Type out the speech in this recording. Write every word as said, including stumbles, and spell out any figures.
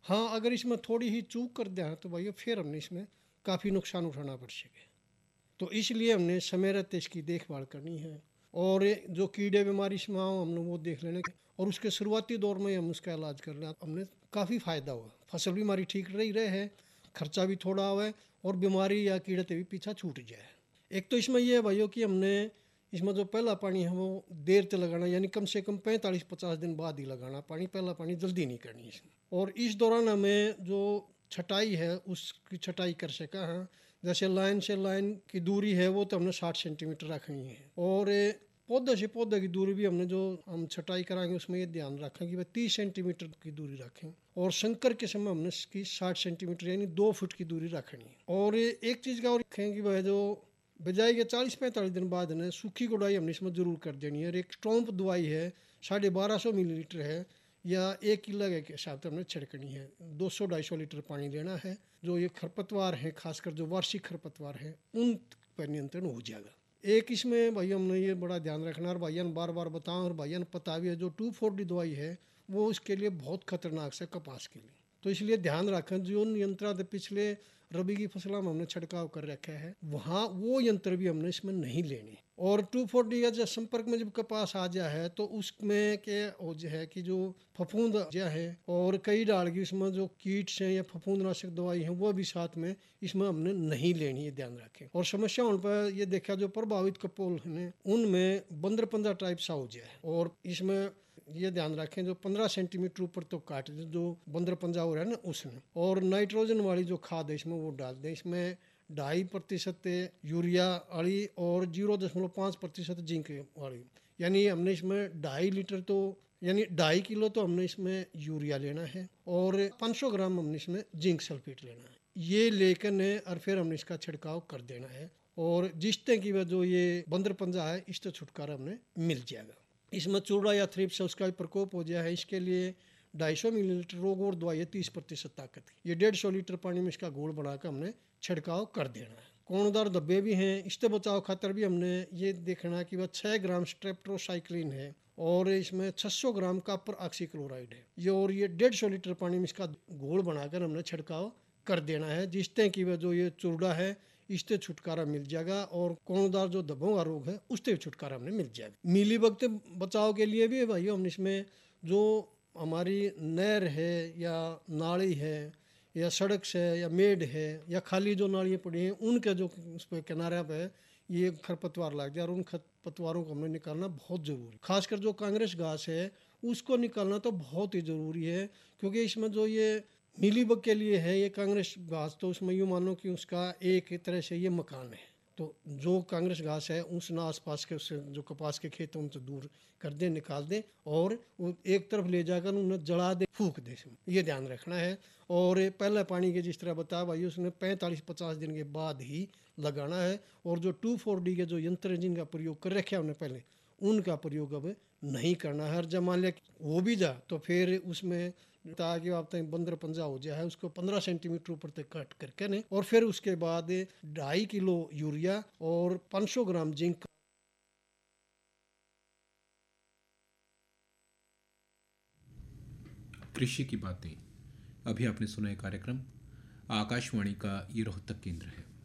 हाँ, अगर इसमें थोड़ी ही चूक कर दिया तो भाई फिर हमने इसमें काफ़ी नुकसान उठाना पड़ सके। तो इसलिए हमने समय रहते इसकी देखभाल करनी है, और जो कीड़े बीमारी इसमें आओ हमने वो देख लेने के, और उसके शुरुआती दौर में हम उसका इलाज कर लें, हमने काफ़ी फ़ायदा हुआ। फसल भी हमारी ठीक रही रहे है, खर्चा भी थोड़ा हुआ है, और बीमारी या कीड़े से भी पीछा छूट जाए। एक तो इसमें यह है भाइयों कि हमने इसमें जो पहला पानी है वो देर से लगाना, यानी कम से कम पैंतालीस पचास दिन बाद ही लगाना पानी, पहला पानी जल्दी नहीं करनी इसमें। और इस दौरान हमें जो छटाई है उसकी छटाई कर सका है, जैसे लाइन से लाइन की दूरी है वो तो हमने साठ सेंटीमीटर रखनी है, और पौधे से पौधे की दूरी भी हमने जो हम छटाई कराएंगे उसमें ये ध्यान रखें कि वह तीस सेंटीमीटर की दूरी रखें, और संकर के समय हमने इसकी साठ सेंटीमीटर यानी दो फुट की दूरी रखनी है। और एक चीज़ का और रखें कि वह जो बजाय के चालीस पैंतालीस दिन बाद ने सूखी गुड़ाई हमने इसमें ज़रूर कर देनी है। और एक स्टॉम्प दवाई है साढ़े बारह सौ मिलीलीटर है, या एक किलो के हिसाब से हमने छिड़कनी है। दो सौ ढाई सौ लीटर पानी लेना है। जो ये खरपतवार हैं, खासकर जो वार्षिक खरपतवार हैं, उन पर नियंत्रण हो जाएगा। एक इसमें भाई हमने ये बड़ा ध्यान रखना, और भाइयों बार बार बताऊं, और भाइयों पता भी है जो टू फोर्टी दवाई है वो इसके लिए बहुत खतरनाक है कपास के लिए। तो इसलिए ध्यान रखें, जो नियंत्रण पिछले रबी की फसलों में हमने छिड़काव कर रखा है वहाँ वो यंत्र भी हमने इसमें नहीं लेने। और टू फोर्टी का जब संपर्क में जब कपास आ जाए है तो उसमें के हो जो है कि जो फफूंद जो है और कई डाल की उसमें जो कीट्स हैं या फफूंदनाशक दवाई है वो भी साथ में इसमें हमने नहीं लेनी है, ध्यान रखें। और समस्या उन पर ये देखा जो प्रभावित कपोल है उनमें बंदर पंजा टाइप सा हो जाए, और इसमें ये ध्यान रखें जो पंद्रह सेंटीमीटर ऊपर तो काट दे जो बंदर पंजा हो रहा है ना उसमें। और नाइट्रोजन वाली जो खाद है इसमें वो डाल दें। इसमें ढाई प्रतिशत यूरिया वाली और जीरो दशमलव पाँच प्रतिशत जिंक वाली, यानी हमने इसमें ढाई लीटर तो यानी ढाई किलो तो हमने इसमें यूरिया लेना है, और पाँच सौ ग्राम हमने इसमें जिंक सल्फेट लेना है। ये लेकर ने और फिर हमने इसका छिड़काव कर देना है, और जिसते की वह जो ये बंदर पंजा है इससे छुटकारा हमने मिल जाएगा। इसमें चूड़ा या थ्रिप्स है उसका भी प्रकोप हो जाए है, इसके लिए ढाई सौ मिलीलीटर रोग और दवाई है तीस प्रतिशत ताकत की, ये डेढ़ सौ लीटर पानी में इसका घोल बनाकर हमने छिड़काव कर देना है। कौनदार धब्बे भी हैं, इससे बचाव खातर भी हमने ये देखना है कि वह छः ग्राम स्ट्रेप्टोसाइक्लिन है, और इसमें छह सौ ग्राम कॉपर ऑक्सीक्लोराइड है ये, और ये डेढ़ सौ लीटर पानी में इसका घोल बनाकर हमने छिड़काव कर देना है, जिससे कि वह जो ये चूड़ा है इससे छुटकारा मिल जाएगा, और कौनदार जो धब्बों का रोग है उससे भी छुटकारा हमने मिल जाएगा। मिली वक्त बचाव के लिए भी भाई हम इसमें जो हमारी नहर है या नाली है या सड़क से या मेड है या खाली जो नालियाँ पड़ी हैं उनके जो उस पर किनारे पे ये खरपतवार लग जाए, और उन खरपतवारों को हमने निकालना बहुत ज़रूरी। खासकर जो कांग्रेस घास है उसको निकालना तो बहुत ही ज़रूरी है, क्योंकि इसमें जो ये मिलीबग के लिए है ये कांग्रेस घास, तो उसमें यूँ मानो कि उसका एक तरह से ये मकान है। तो जो कांग्रेस घास है उस ना आसपास के उससे जो कपास के खेत हैं उनसे दूर कर दें, निकाल दें, और वो एक तरफ ले जाकर उन्हें जला दे, फूक दे, इसमें ये ध्यान रखना है। और पहले पानी के जिस तरह बताया भाई उसने पैंतालीस पचास दिन के बाद ही लगाना है, और जो टू फोर डी के जो यंत्र हैं जिनका प्रयोग कर रखे हमने पहले उनका प्रयोग अब नहीं करना है। हर जब मान लिया वो भी जा तो फिर उसमें ताकि आप तक बंदर पंजा हो जाए है उसको पंद्रह सेंटीमीटर ऊपर तक कट करके ने, और फिर उसके बाद ढाई किलो यूरिया और पाँच सौ ग्राम जिंक। कृषि की बातें अभी आपने सुना है कार्यक्रम आकाशवाणी का ये रोहतक केंद्र है।